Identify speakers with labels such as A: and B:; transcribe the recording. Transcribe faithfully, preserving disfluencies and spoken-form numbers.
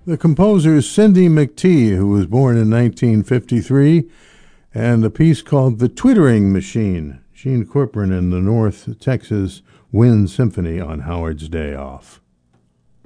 A: The composer is Cindy McTee, who was born in nineteen fifty-three, and a piece called The Twittering Machine, Gene Corcoran and the North Texas Wind Symphony on Howard's Day Off.